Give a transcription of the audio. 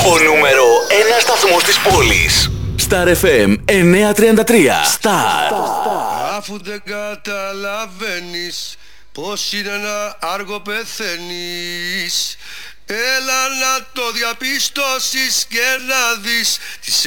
Ο νούμερο 1 σταθμός της πόλης. Star FM 933. Star. Αφού δεν καταλαβαίνεις πως είναι να άργο πεθαίνεις, έλα να το διαπιστώσεις και να δεις τις